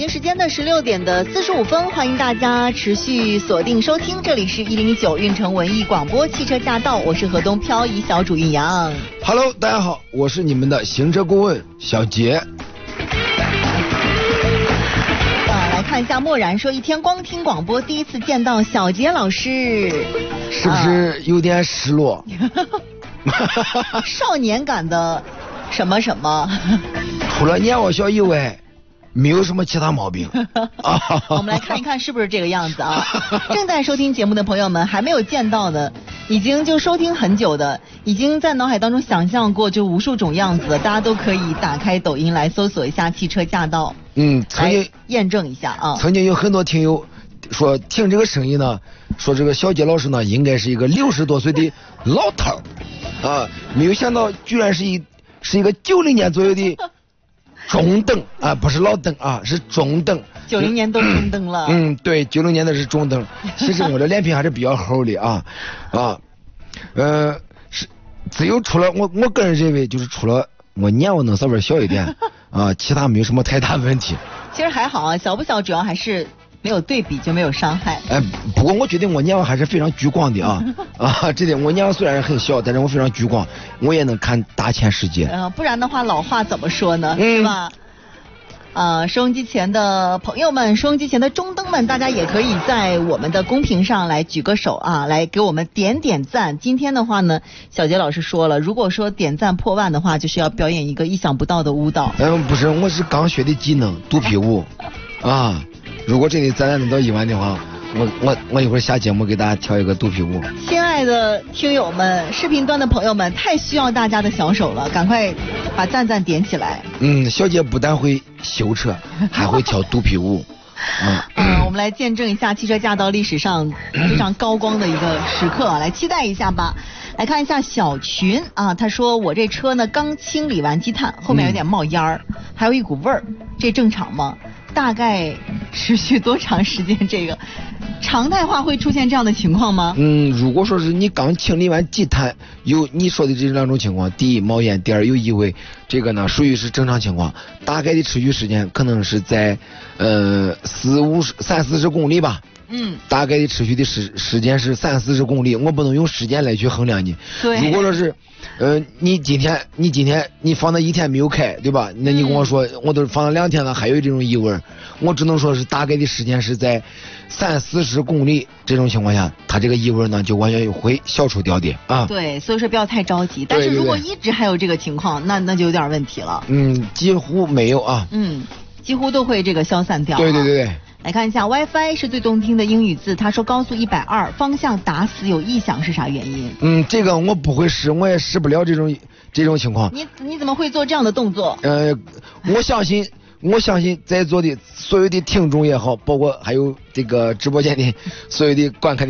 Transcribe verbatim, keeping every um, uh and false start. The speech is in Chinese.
京时间的十六点的四十五分，欢迎大家持续锁定收听，这里是一零一九运城文艺广播汽车驾到，我是河东漂移小主运阳。 Hello， 大家好，我是你们的行车顾问小杰。 啊，来看一下漠然说，一天光听广播，第一次见到小杰老师， 是不是有点失落？ 啊、少年感的什么什么？ 除了年我小以外。没有什么其他毛病。 我们来看一看是不是这个样子啊？正在收听节目的朋友们，还没有见到的，已经就收听很久的，已经在脑海当中想象过就无数种样子，大家都可以打开抖音来搜索一下汽车驾到。 嗯，曾经验证一下啊。 曾经有很多听友说听这个声音呢，说这个小杰老师呢应该是一个六十多岁的老头啊，没有想到居然是一是一个九零年左右的。中等啊，不是老等啊，是中等。 九零年都中等了。 嗯，对，九零年的是中等。其实我的脸皮还是比较厚的啊啊，呃，是只有除了我我个人认为，就是除了我年我能稍微小一点啊，其他没有什么太大问题。 其实还好啊，小不小主要还是没有对比就没有伤害。 哎，不过我觉得我年龄还是非常聚光的啊啊！这点我年龄虽然很小，但是我非常聚光，我也能看大千世界。 呃，不然的话，老话怎么说呢？ 嗯、 是吧？呃，收音机前的朋友们，收音机前的中灯们，大家也可以在我们的公屏上来举个手啊，来给我们点点赞。今天的话呢，小杰老师说了，如果说点赞破万的话，就是要表演一个意想不到的舞蹈。 嗯，不是，我是刚学的技能，肚皮舞啊。如果真的咱俩能到一万的话，我我我一会儿下节目给大家跳一个肚皮舞。 亲爱的听友们，视频端的朋友们，太需要大家的小手了，赶快把赞赞点起来。 嗯，小姐不但会修车，还会跳肚皮舞。 嗯，嗯，我们来见证一下汽车驾到历史上非常高光的一个时刻啊，来期待一下吧。来看一下小群啊，他说我这车呢刚清理完积碳，后面有点冒烟儿、嗯，还有一股味儿，这正常吗？大概持续多长时间？这个常态化会出现这样的情况吗？ 嗯，如果说是你刚清理完积碳，有你说的这两种情况，第一冒烟，第二有异味，这个呢属于是正常情况，大概的持续时间可能是在呃四五十三四十公里吧。嗯，大概的持续的时时间是三四十公里，我不能用时间来去衡量你。 对。 如果说是，呃，你今天你今天你放了一天没有开，对吧？那你跟我说，嗯、我都放了两天了，还有这种异味，我只能说是大概的时间是在三四十公里这种情况下，它这个异味呢就完全会消除掉的啊。 对，所以说不要太着急。但是如果一直还有这个情况，那那就有点问题了。 嗯，几乎没有啊。 嗯，几乎都会这个消散掉、啊。 对对对对。 来看一下 WiFi 是最动听的英语字，他说高速一百二，方向打死有异响是啥原因？ 嗯，这个我不会试，我也试不了这种这种情况。 你你怎么会做这样的动作？ 呃，我相信我相信在座的所有的听众也好，包括还有这个直播间的所有的观看的